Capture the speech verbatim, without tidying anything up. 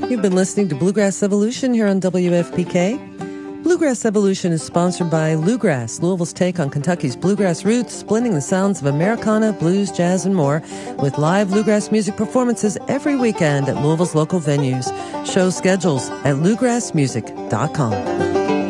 You've been listening to Bluegrass Evolution here on W F P K. Bluegrass Evolution is sponsored by Bluegrass, Louisville's take on Kentucky's bluegrass roots, blending the sounds of Americana, blues, jazz, and more, with live bluegrass music performances every weekend at Louisville's local venues. Show schedules at bluegrass music dot com.